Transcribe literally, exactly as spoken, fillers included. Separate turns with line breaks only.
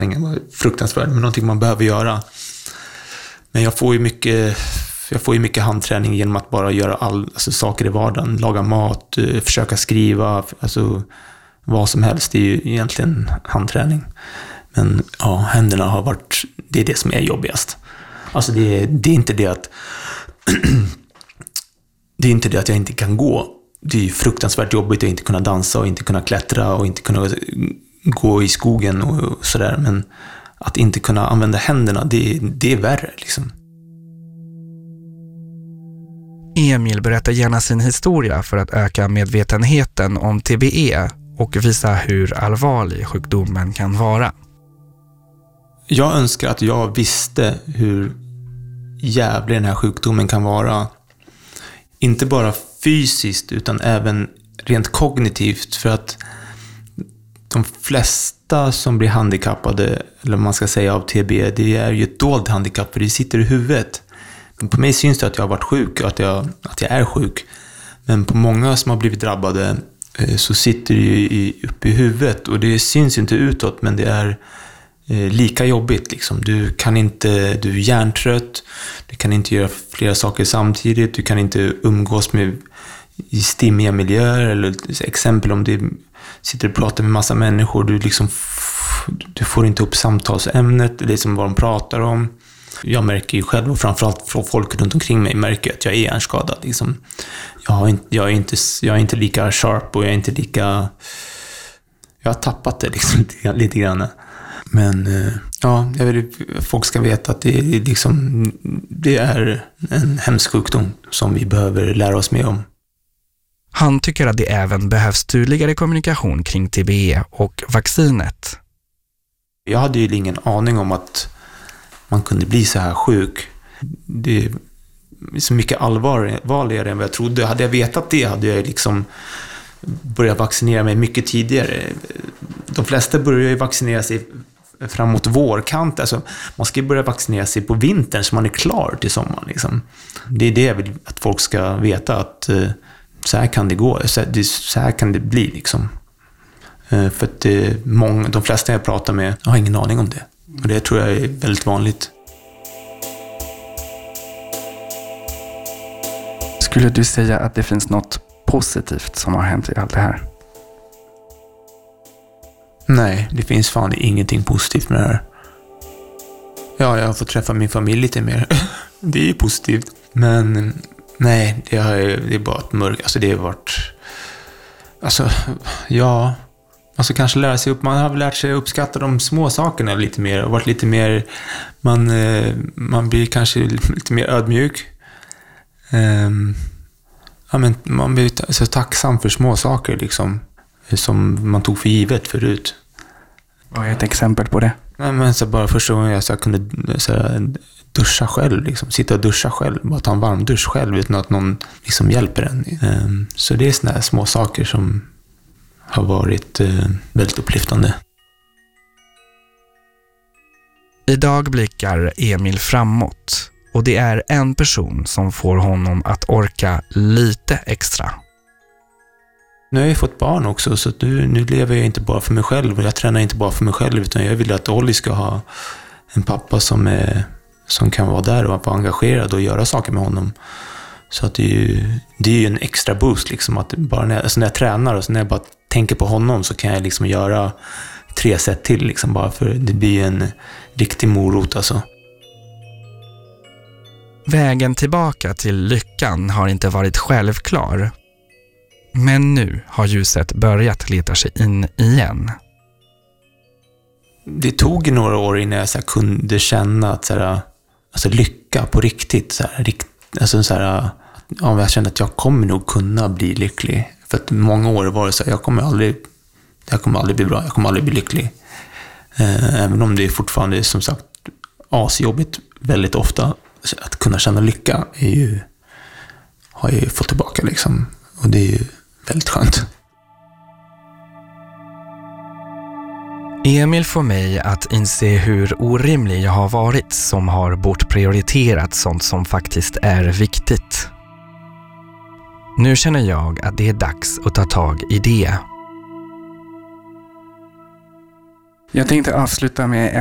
fruktansvärt, men någonting man behöver göra. Men jag får ju mycket, jag får ju mycket handträning genom att bara göra all, alltså, saker i vardagen. Laga mat, försöka skriva, alltså vad som helst. Det är ju egentligen handträning. Men ja, händerna har varit, det är det som är jobbigast. Alltså det, det är inte det att det är inte det att jag inte kan gå. Det är ju fruktansvärt jobbigt att inte kunna dansa och inte kunna klättra och inte kunna gå i skogen och sådär. Men att inte kunna använda händerna, det, det är värre liksom.
Emil berättar gärna sin historia för att öka medvetenheten om T B E och visa hur allvarlig sjukdomen kan vara.
Jag önskar att jag visste hur jävlig den här sjukdomen kan vara. Inte bara fysiskt utan även rent kognitivt, för att de flesta som blir handikappade, eller man ska säga av T B E, det är ju ett dolt handikapp för det sitter i huvudet. Men på mig syns det att jag har varit sjuk och att jag, att jag är sjuk. Men på många som har blivit drabbade så sitter det ju uppe i huvudet och det syns inte utåt, men det är lika jobbigt liksom. Du kan inte, du är hjärntrött, du kan inte göra flera saker samtidigt, du kan inte umgås med i stimmiga miljöer, eller exempel om du sitter och pratar med massa människor, du liksom du får inte upp samtalsämnet, liksom vad de pratar om. Jag märker ju själv, och framförallt från folk runt omkring mig märker att jag är hjärnskadad liksom. Jag har inte, jag är inte jag är inte lika sharp och jag är inte lika, jag har tappat det liksom lite, lite grann. Men ja, jag vill folk ska veta att det är liksom, det är en hemsk sjukdom som vi behöver lära oss mer om.
Han tycker att det även behövs tydligare kommunikation kring T B E och vaccinet.
Jag hade ju ingen aning om att man kunde bli så här sjuk. Det är så mycket allvarligare än vad jag trodde. Hade jag vetat det hade jag liksom börjat vaccinera mig mycket tidigare. De flesta börjar ju vaccinera sig framåt vårkant. Alltså, man ska börja vaccinera sig på vintern så man är klar till sommaren. Liksom. Det är det jag vill att folk ska veta, att så här kan det gå. Så här, så här kan det bli. Liksom. För att det, många, de flesta jag pratar med har ingen aning om det. Och det tror jag är väldigt vanligt.
Skulle du säga att det finns något positivt som har hänt i allt det här?
Nej, det finns fan ingenting positivt med det här. Ja, jag har fått träffa min familj lite mer. Det är ju positivt. Men nej, det, har, det är bara ett mörkt. Alltså det har varit... Alltså, ja... Alltså kanske lära sig upp, man har lärt sig uppskatta de små sakerna lite mer och varit lite mer, man, man blir kanske lite mer ödmjuk. Um, ja, men man blir så tacksam för små saker liksom, som man tog för givet förut.
Vad är ett exempel på det?
Ja, men så bara första gången jag så kunde så här, duscha själv, liksom, sitta och duscha själv, bara ta en varm dusch själv utan att någon liksom hjälper en. Um, så det är såna här små saker som har varit eh, väldigt upplyftande.
Idag blickar Emil framåt och det är en person som får honom att orka lite extra.
Nu har jag fått barn också, så att nu, nu lever jag inte bara för mig själv och jag tränar inte bara för mig själv, utan jag vill att Olli ska ha en pappa som, är, som kan vara där och vara engagerad och göra saker med honom. Så att det är ju, det är ju en extra boost liksom, att bara när, alltså när jag tränar och så när jag bara tänker på honom så kan jag liksom göra tre set till liksom, bara för det blir en riktig morot alltså.
Vägen tillbaka till lyckan har inte varit självklar. Men nu har ljuset börjat leta sig in igen.
Det tog några år innan jag så här kunde känna att så här, alltså lycka på riktigt så här, rikt, alltså så här, ja, jag kände att jag kommer nog kunna bli lycklig. För att många år var det så här, jag kommer aldrig jag kommer aldrig bli bra, jag kommer aldrig bli lycklig. Eh, även om det är fortfarande som sagt asjobbigt väldigt ofta, att kunna känna lycka är ju, har jag ju fått tillbaka liksom. Och det är ju väldigt skönt.
Emil får mig att inse hur orimlig jag har varit som har bortprioriterat sånt som faktiskt är viktigt. Nu känner jag att det är dags att ta tag i det.
Jag tänkte avsluta med